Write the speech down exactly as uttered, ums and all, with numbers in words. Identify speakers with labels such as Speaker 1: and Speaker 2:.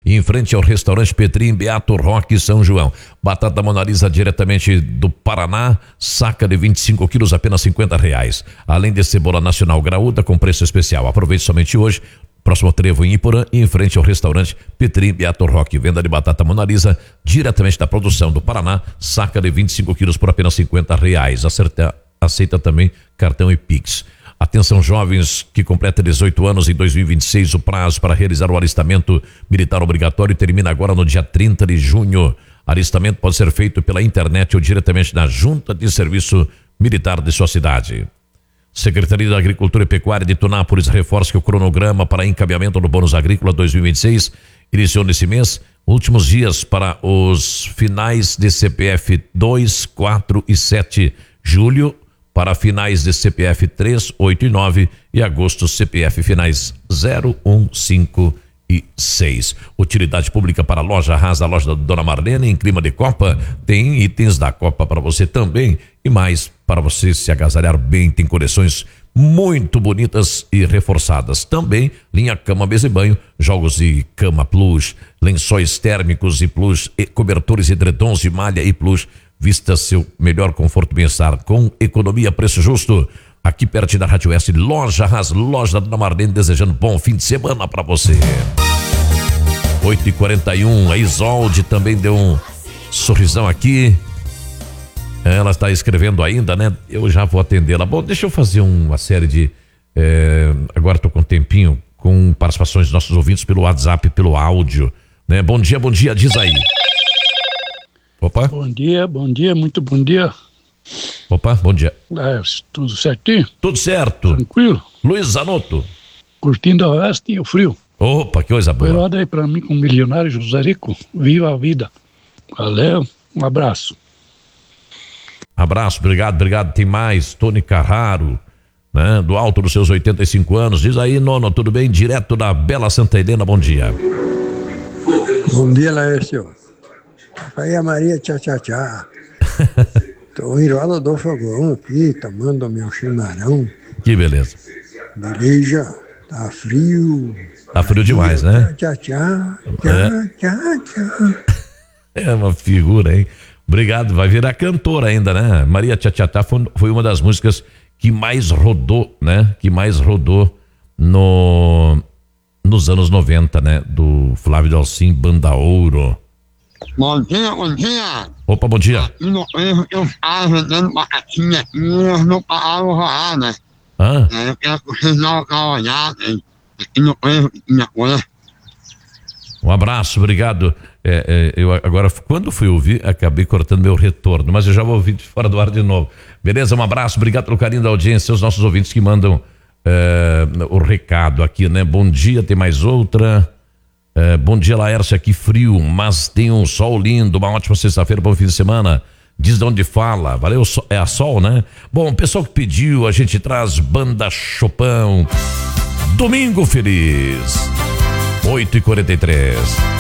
Speaker 1: em frente ao restaurante Petri, em Beato Roque, São João. Batata Mona Lisa diretamente do Paraná, saca de vinte e cinco quilos, apenas cinquenta reais. Além de cebola nacional graúda com preço especial. Aproveite somente hoje. Próximo trevo em Iporã, em frente ao restaurante Petri, Beato Roque. Venda de batata Mona Lisa diretamente da produção do Paraná, saca de vinte e cinco quilos por apenas cinquenta reais. Acerta, aceita também cartão e Pix. Atenção, jovens que completam dezoito anos em dois mil e vinte e seis, o prazo para realizar o alistamento militar obrigatório termina agora no dia trinta de junho. Alistamento pode ser feito pela internet ou diretamente na Junta de Serviço Militar de sua cidade. Secretaria da Agricultura e Pecuária de Tunápolis reforça que o cronograma para encaminhamento do bônus agrícola dois mil e vinte e seis iniciou nesse mês. Últimos dias para os finais de C P F dois, quatro e sete, julho, para finais de C P F três, oito e nove e agosto C P F finais zero, um, cinco e seis. Utilidade pública para a loja Haas, a loja da Dona Marlene, em clima de Copa. Tem itens da Copa para você também e mais para você se agasalhar bem. Tem coleções muito bonitas e reforçadas. Também linha cama, mesa e banho, jogos de cama plus, lençóis térmicos e plus, e cobertores, edredons de malha e plus. Vista seu melhor conforto e bem-estar com economia, preço justo. Aqui perto da Rádio S, loja Haas, loja da Dona Marlene, desejando bom fim de semana para você. oito e quarenta e um, a Isolde também deu um sorrisão aqui. Ela está escrevendo ainda, né? Eu já vou atendê-la. Bom, deixa eu fazer uma série de... É, agora estou com um tempinho, com participações dos nossos ouvintes pelo WhatsApp, pelo áudio, né? Bom dia, bom dia, diz aí. Opa.
Speaker 2: Bom dia, bom dia, muito bom dia.
Speaker 1: Opa, bom dia.
Speaker 2: É, tudo certinho?
Speaker 1: Tudo certo.
Speaker 2: Tranquilo?
Speaker 1: Luiz Zanotto.
Speaker 2: Curtindo a oeste e o frio.
Speaker 1: Opa, que coisa boa.
Speaker 2: Roda aí pra mim com o milionário José Rico. Viva a vida. Valeu, um abraço.
Speaker 1: Abraço, obrigado, obrigado. Tem mais, Tony Carraro, né? Do alto dos seus oitenta e cinco anos. Diz aí, Nono, tudo bem? Direto da Bela Santa Helena, bom dia.
Speaker 3: Bom dia, Laércio. Aí a Maria, tchá, tchá, tchá. Tô enrolado do fogão aqui, tomando meu chimarrão.
Speaker 1: Que beleza.
Speaker 3: Beleza, tá frio.
Speaker 1: Tá frio demais, né?
Speaker 3: Tchá, tchá, tchá, tchá, tchá.
Speaker 1: É uma figura, hein? Obrigado, vai virar cantora ainda, né? Maria Tchatchatá foi uma das músicas que mais rodou, né? Que mais rodou no, nos anos noventa, né? Do Flávio Dalcin, Banda Ouro.
Speaker 4: Bom dia, bom dia.
Speaker 1: Opa, bom dia.
Speaker 4: Aqui no erro eu estava vendendo batatinha aqui, elas não paravam rolar, né?
Speaker 1: Ah?
Speaker 4: É, eu quero que vocês dão uma olhada hein? Aqui no erro que tinha coisa.
Speaker 1: Um abraço, obrigado. É, é, eu agora, quando fui ouvir, acabei cortando meu retorno, mas eu já vou ouvir de fora do ar de novo. Beleza? Um abraço, obrigado pelo carinho da audiência, os nossos ouvintes que mandam é, o recado aqui, né? Bom dia, tem mais outra. É, bom dia, Laércio, aqui frio, mas tem um sol lindo, uma ótima sexta-feira, bom fim de semana. Diz de onde fala, valeu, é a Sol, né? Bom, o pessoal que pediu, a gente traz Banda Chopin. Domingo Feliz. oito e quarenta e três.